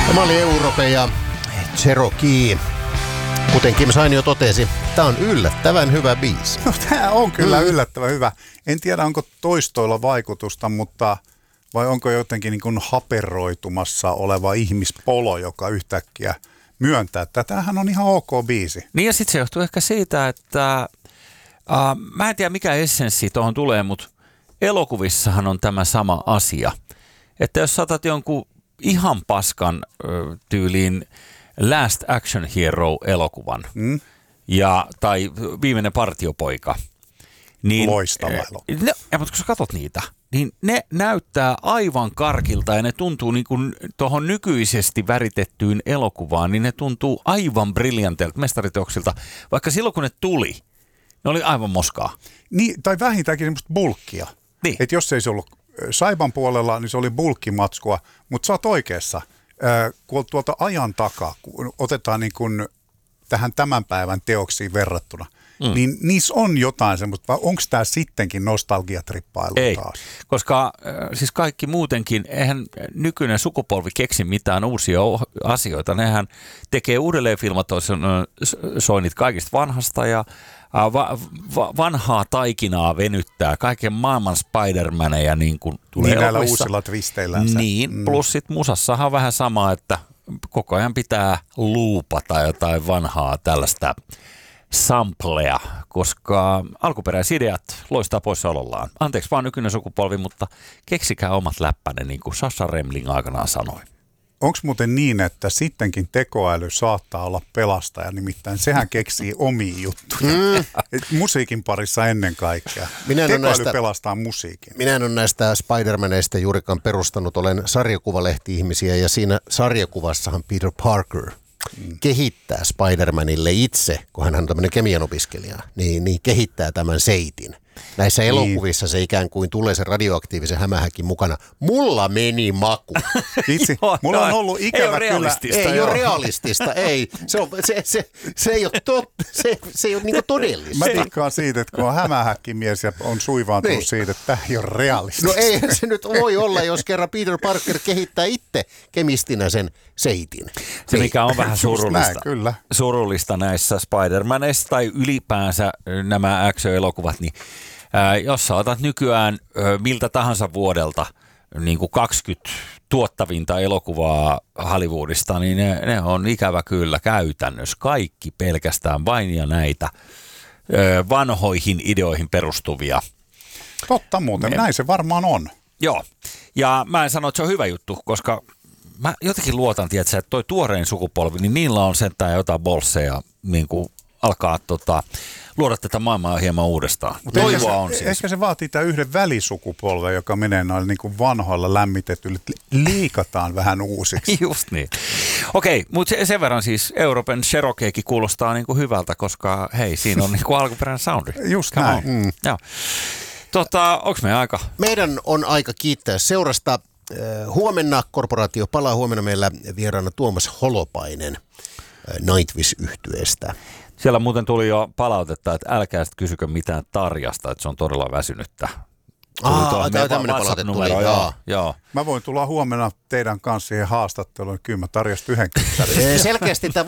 Tämä oli Europe ja Cherokee. Kuten Kim Sainio totesi, tämä on yllättävän hyvä biisi. No, tämä on kyllä yllättävän hyvä. En tiedä, onko toistoilla vaikutusta, mutta vai onko jotenkin niin kuin haperoitumassa oleva ihmispolo, joka yhtäkkiä myöntää, että tämähän on ihan ok biisi. Niin ja sitten se johtuu ehkä siitä, että mä en tiedä mikä essenssi tuohon tulee, mutta elokuvissahan on tämä sama asia. Että jos saatat jonkun ihan paskan tyyliin Last Action Hero-elokuvan tai Viimeinen partiopoika. Niin, loistava elokuva. Mutta kun sä katot niitä, niin ne näyttää aivan karkilta ja ne tuntuu niin kuin tuohon nykyisesti väritettyyn elokuvaan, niin ne tuntuu aivan briljanteilta mestariteoksilta, vaikka silloin kun ne tuli, ne oli aivan moskaa. Niin, tai vähintäänkin semmoista bulkkia. Niin. Että jos ei se ollut Saiban puolella, niin se oli bulkkimatskua, mutta sä oot oikeassa. Kun tuolta ajan takaa, kun otetaan niin kuin tähän tämän päivän teoksiin verrattuna, niin niissä on jotain semmoista, vai onko tämä sittenkin nostalgiatrippailu taas? Ei, koska siis kaikki muutenkin, eihän nykyinen sukupolvi keksi mitään uusia asioita. Nehän tekee uudelleen filmatoinnit kaikista vanhasta ja vanhaa taikinaa venyttää kaiken maailman Spider-Maneja niin kuin tulee niin elokuvissa. Näillä uusilla twisteillänsä. Niin, plus sit musassahan on vähän sama, että koko ajan pitää luupata jotain vanhaa tällaista samplea, koska alkuperäisideat loistaa poissaolollaan. Anteeksi vaan nykyinen sukupolvi, mutta keksikää omat läppänne, niin kuin Sasha Remling aikanaan sanoi. Onko muuten niin, että sittenkin tekoäly saattaa olla pelastaja, nimittäin sehän keksii omia juttuja. Musiikin parissa ennen kaikkea. Tekoäly pelastaa musiikin. Minä en ole näistä Spider-Maneista juurikaan perustanut, olen sarjakuvalehti-ihmisiä ja siinä sarjakuvassahan Peter Parker kehittää Spider-Manille itse, kun hän on tämmöinen kemian opiskelija, niin kehittää tämän seitin. Näissä elokuvissa se ikään kuin tulee sen radioaktiivisen hämähäkin mukana. Mulla meni maku. Itse, mulla on ollut ikävä kyllä. Ei ole realistista, ei. Se ei ole totta, se ei ole niinku todellista. Mä tikkaan siitä, että kun on hämähäkkimies ja on suivaantunut siitä, että tämä ei ole realistista. No eihän se nyt voi olla, jos kerran Peter Parker kehittää itse kemistinä sen seitin. Se mikä on vähän surullista Totta muuten, näin se varmaan on. Joo, ja mä en sano, että se on hyvä juttu, koska mä jotenkin luotan, tiedätkö, että toi tuorein sukupolvi, niin niillä on sentään jotain bolseja niin kuin alkaa luoda tätä maailmaa hieman uudestaan. Toivoa on siis. Ehkä se vaatii tämän yhden välisukupolven, joka menee noilla niin kuin vanhoilla lämmitetyillä, liikataan vähän uusiksi. Just niin. Okei, mutta sen verran siis Euroopan Cherokeekin kuulostaa niin kuin hyvältä, koska hei, siinä on niin kuin alkuperäinen soundi. Just näin. Joo. Onko meidän aika? Meidän on aika kiittää seurasta. Huomenna korporaatio palaa. Huomenna meillä vieraana Tuomas Holopainen Nightwish-yhtyeestä. Siellä muuten tuli jo palautetta, että älkää sitten kysykö mitään Tarjasta, että se on todella väsynyttä. Tämmöinen palaute tuli. Joo. Mä voin tulla huomenna teidän kanssa siihen haastatteluun, kyllä mä Tarjasta yhden kyttärin. Selkeästi tämä